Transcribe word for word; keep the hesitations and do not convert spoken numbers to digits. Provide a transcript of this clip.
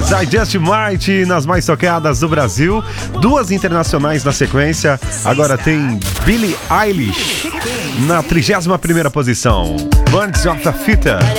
Beatles, I Just Might, nas mais tocadas do Brasil. Duas internacionais na sequência. Agora tem Billie Eilish na trigésima primeira posição. Birds of a Feather.